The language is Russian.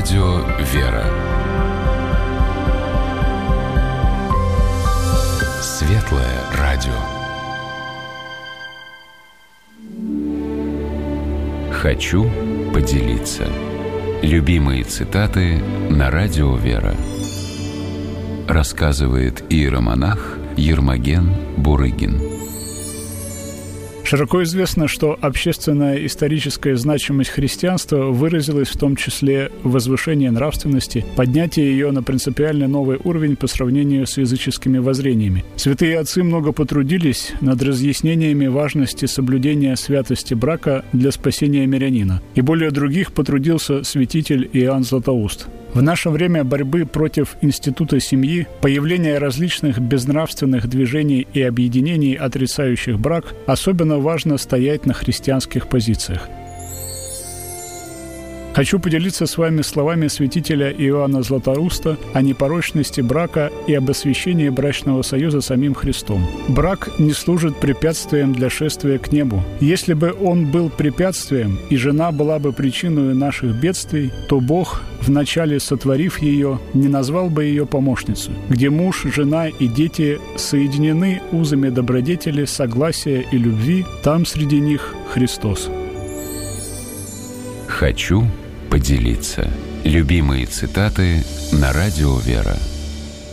радио «Вера». Светлое радио. Хочу поделиться. Любимые цитаты на радио «Вера». Рассказывает иеромонах Ермоген Бурыгин. Широко известно, что общественная историческая значимость христианства выразилась в том числе в возвышении нравственности, поднятии ее на принципиально новый уровень по сравнению с языческими воззрениями. Святые отцы много потрудились над разъяснениями важности соблюдения святости брака для спасения мирянина. И более других потрудился святитель Иоанн Златоуст. В наше время борьбы против института семьи, появления различных безнравственных движений и объединений, отрицающих брак, особенно важно стоять на христианских позициях. Хочу поделиться с вами словами святителя Иоанна Златоуста о непорочности брака и об освящении брачного союза самим Христом. Брак не служит препятствием для шествия к небу. Если бы он был препятствием, и жена была бы причиной наших бедствий, то Бог, вначале сотворив ее, не назвал бы ее помощницей, где муж, жена и дети соединены узами добродетели, согласия и любви, там среди них Христос. Хочу поделиться. Любимые цитаты на радио «Вера».